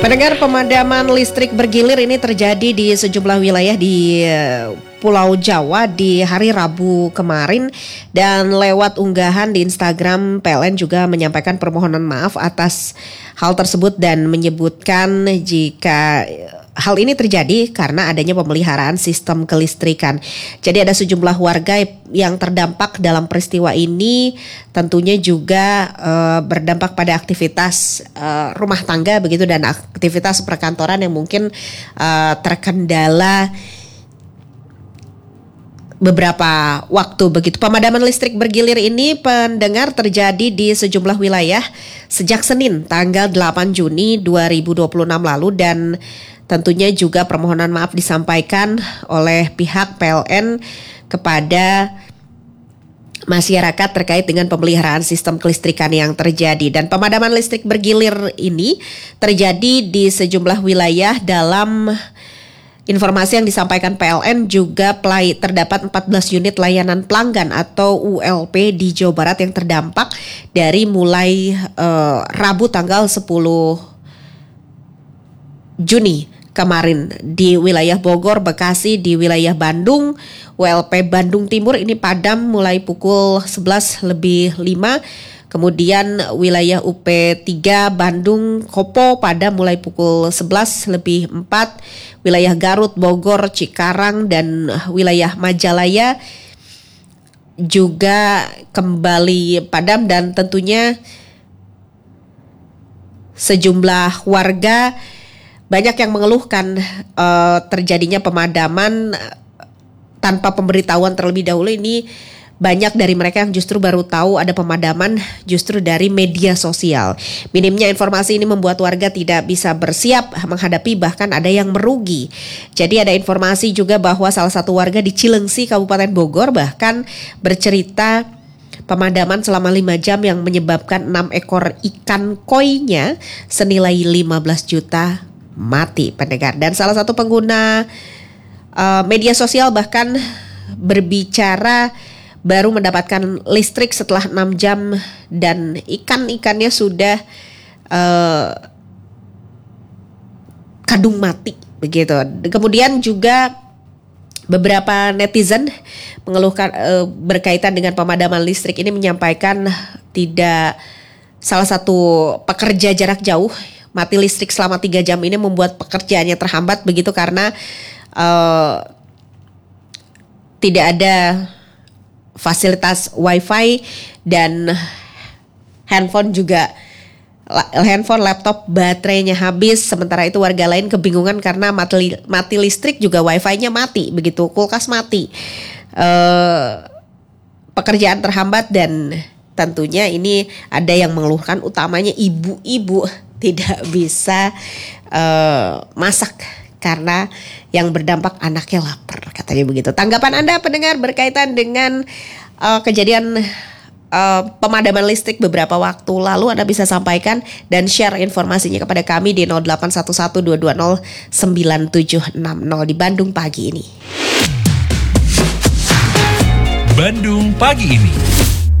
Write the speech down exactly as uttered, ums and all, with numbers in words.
Pendengar, pemadaman listrik bergilir ini terjadi di sejumlah wilayah di Pulau Jawa di hari Rabu kemarin, dan lewat unggahan di Instagram P L N juga menyampaikan permohonan maaf atas hal tersebut dan menyebutkan jika hal ini terjadi karena adanya pemeliharaan sistem kelistrikan. Jadi ada sejumlah warga yang terdampak dalam peristiwa ini, tentunya juga uh, berdampak pada aktivitas uh, rumah tangga begitu dan aktivitas perkantoran yang mungkin uh, terkendala beberapa waktu begitu. Pemadaman listrik bergilir ini, pendengar, terjadi di sejumlah wilayah sejak Senin tanggal delapan Juni dua ribu dua puluh enam lalu, dan tentunya juga permohonan maaf disampaikan oleh pihak P L N kepada masyarakat terkait dengan pemeliharaan sistem kelistrikan yang terjadi. Dan pemadaman listrik bergilir ini terjadi di sejumlah wilayah. Dalam informasi yang disampaikan P L N juga pelai, terdapat empat belas unit layanan pelanggan atau U L P di Jawa Barat yang terdampak dari mulai uh, Rabu tanggal sepuluh Juni kemarin di wilayah Bogor, Bekasi, di wilayah Bandung. U L P Bandung Timur ini padam mulai pukul sebelas lebih lima. Kemudian wilayah U P tiga Bandung Kopo padam mulai pukul sebelas lebih empat. Wilayah Garut, Bogor, Cikarang, dan wilayah Majalaya juga kembali padam, dan tentunya sejumlah warga banyak yang mengeluhkan uh, terjadinya pemadaman tanpa pemberitahuan terlebih dahulu. Ini banyak dari mereka yang justru baru tahu ada pemadaman justru dari media sosial. Minimnya informasi ini membuat warga tidak bisa bersiap menghadapi, bahkan ada yang merugi. Jadi ada informasi juga bahwa salah satu warga di Cilengsi, Kabupaten Bogor, bahkan bercerita pemadaman selama lima jam yang menyebabkan enam ekor ikan koinya senilai lima belas juta mati, pendengar. Dan salah satu pengguna uh, media sosial bahkan berbicara baru mendapatkan listrik setelah enam jam dan ikan-ikannya sudah uh, kadung mati begitu. Kemudian juga beberapa netizen mengeluhkan uh, berkaitan dengan pemadaman listrik ini, menyampaikan tidak salah satu pekerja jarak jauh mati listrik selama tiga jam ini membuat pekerjaannya terhambat begitu karena uh, tidak ada fasilitas wifi dan handphone juga handphone, laptop baterainya habis. Sementara itu warga lain kebingungan karena mati, mati listrik juga wifi-nya mati begitu, kulkas mati, uh, pekerjaan terhambat, dan tentunya ini ada yang mengeluhkan utamanya ibu-ibu tidak bisa uh, masak karena yang berdampak anaknya lapar, katanya begitu. Tanggapan Anda, pendengar, berkaitan dengan uh, kejadian uh, pemadaman listrik beberapa waktu lalu, Anda bisa sampaikan dan share informasinya kepada kami di nol delapan satu satu dua dua nol sembilan tujuh enam nol di Bandung Pagi ini. Bandung Pagi ini.